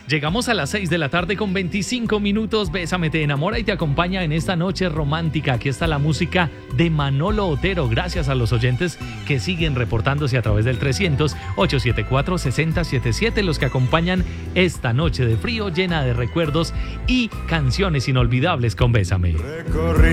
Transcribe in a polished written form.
Llegamos a las 6 de la tarde con 25 minutos. Bésame, te enamora y te acompaña en esta noche romántica. Aquí está la música de Manolo Otero. Gracias a los oyentes que siguen reportándose a través del 300-874-6077. Los que acompañan esta noche de frío llena de recuerdos y canciones inolvidables con Bésame. Recorrí